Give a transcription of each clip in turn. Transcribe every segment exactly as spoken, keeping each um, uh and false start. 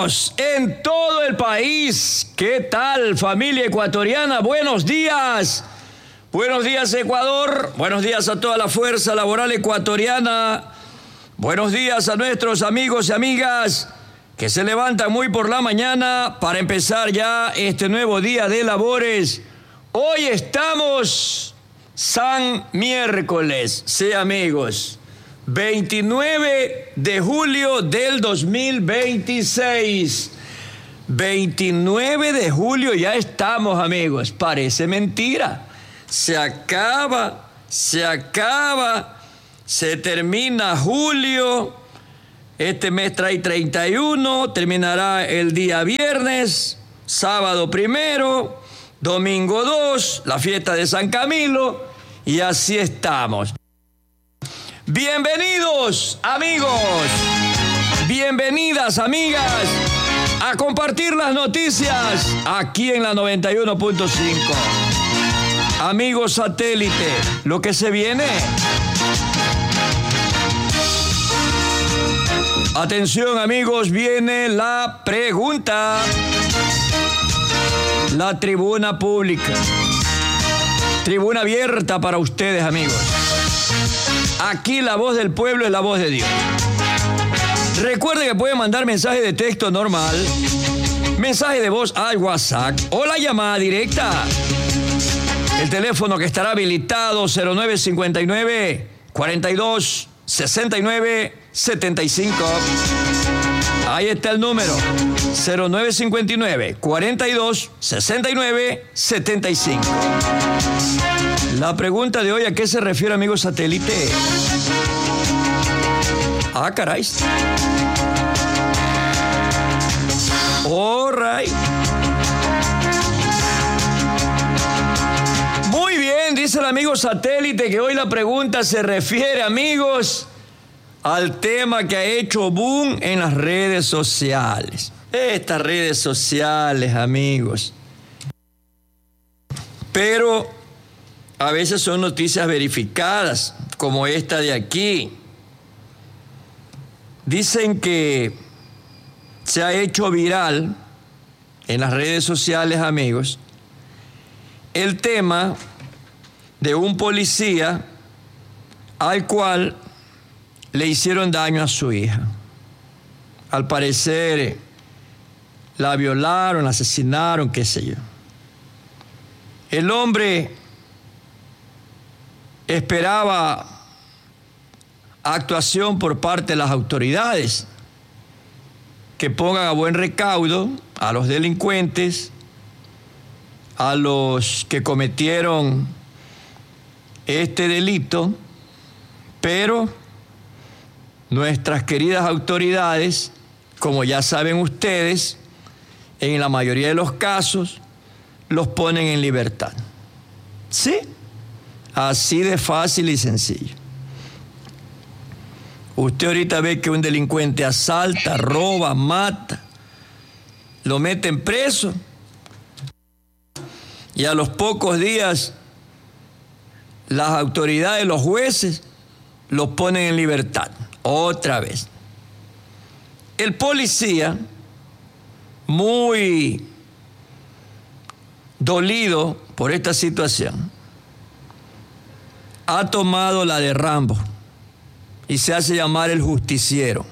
amigos en todo el país. ¿Qué tal, familia ecuatoriana? Buenos días. Buenos días, Ecuador. Buenos días a toda la fuerza laboral ecuatoriana. Buenos días a nuestros amigos y amigas que se levantan muy por la mañana para empezar ya este nuevo día de labores. Hoy estamos San Miércoles, sí, amigos, veintinueve de julio del dos mil veintiséis. veintinueve de julio ya estamos, amigos. Parece mentira. Se acaba, se acaba, se termina julio. Este mes trae treinta y uno, terminará el día viernes, sábado primero, domingo dos, la fiesta de San Camilo, y así estamos. Bienvenidos, amigos, bienvenidas, amigas, a compartir las noticias aquí en la noventa y uno punto cinco. Amigos satélite, lo que se viene. Atención, amigos, viene la pregunta. La tribuna pública. Tribuna abierta para ustedes, amigos. Aquí la voz del pueblo es la voz de Dios. Recuerden que pueden mandar mensaje de texto normal, mensaje de voz al WhatsApp o la llamada directa. El teléfono que estará habilitado cero nueve cincuenta y nueve, cuarenta y dos, sesenta y nueve, setenta y cinco. Ahí está el número, cero nueve cincuenta y nueve, cuarenta y dos, sesenta y nueve, setenta y cinco. La pregunta de hoy, ¿a qué se refiere, amigos satélite? Ah, caray. All right. Muy bien, dice el amigo satélite que hoy la pregunta se refiere, amigos, al tema que ha hecho boom en las redes sociales. Estas redes sociales, amigos. Pero a veces son noticias verificadas, como esta de aquí. Dicen que se ha hecho viral en las redes sociales, amigos, el tema de un policía al cual le hicieron daño a su hija. Al parecer la violaron, la asesinaron, qué sé yo. El hombre esperaba actuación por parte de las autoridades que pongan a buen recaudo a los delincuentes, a los que cometieron este delito, pero nuestras queridas autoridades, como ya saben ustedes, en la mayoría de los casos, los ponen en libertad. ¿Sí? Así de fácil y sencillo. Usted ahorita ve que un delincuente asalta, roba, mata, lo meten preso y a los pocos días las autoridades, los jueces, los ponen en libertad. Otra vez. El policía, muy dolido por esta situación, ha tomado la de Rambo y se hace llamar el justiciero.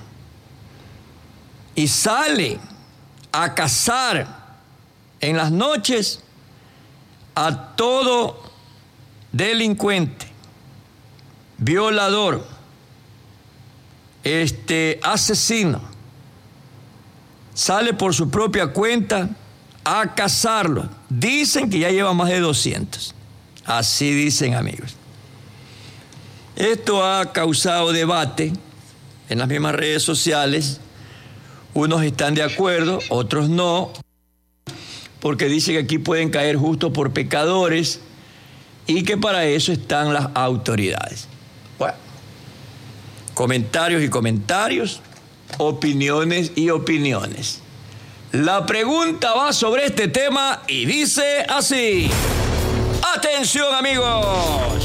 Y sale a cazar en las noches a todo delincuente, violador, este asesino. Sale por su propia cuenta a cazarlo. Dicen que ya lleva más de doscientos. Así dicen, amigos. Esto ha causado debate en las mismas redes sociales. Unos están de acuerdo, otros no, porque dicen que aquí pueden caer justo por pecadores y que para eso están las autoridades. Bueno, comentarios y comentarios, opiniones y opiniones. La pregunta va sobre este tema y dice así. ¡Atención, amigos!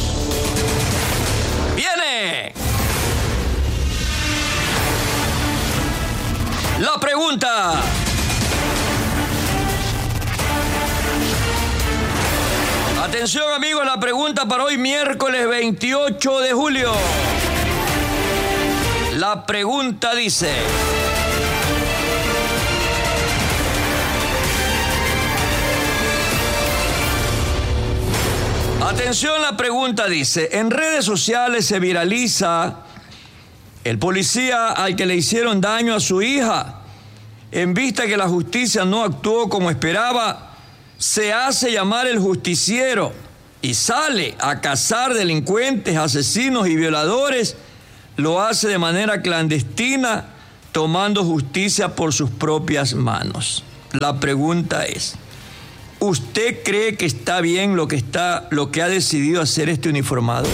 ¡Viene! La pregunta. Atención amigos, la pregunta para hoy miércoles veintiocho de julio. La pregunta dice: atención, la pregunta dice, en redes sociales se viraliza el policía al que le hicieron daño a su hija. En vista que la justicia no actuó como esperaba, se hace llamar el justiciero y sale a cazar delincuentes, asesinos y violadores. Lo hace de manera clandestina, tomando justicia por sus propias manos. La pregunta es, ¿usted cree que está bien lo que está, lo que ha decidido hacer este uniformado?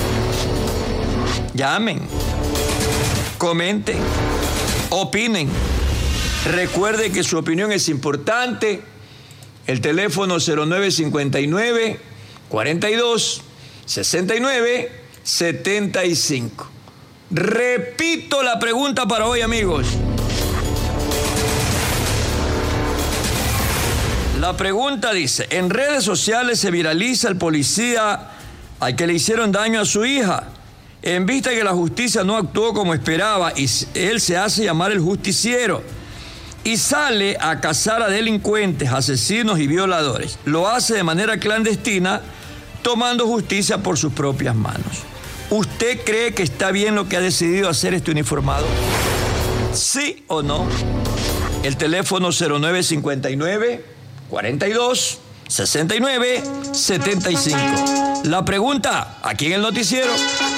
Llamen, comenten, opinen. Recuerde que su opinión es importante. El teléfono cero nueve cincuenta y nueve, cuarenta y dos, sesenta y nueve, setenta y cinco. Repito la pregunta para hoy, amigos. La pregunta dice, en redes sociales se viraliza el policía al que le hicieron daño a su hija. En vista de que la justicia no actuó como esperaba y él se hace llamar el justiciero y sale a cazar a delincuentes, asesinos y violadores. Lo hace de manera clandestina, tomando justicia por sus propias manos. ¿Usted cree que está bien lo que ha decidido hacer este uniformado? ¿Sí o no? El teléfono cero nueve cincuenta y nueve, cuarenta y dos, sesenta y nueve, setenta y cinco. La pregunta aquí en el noticiero.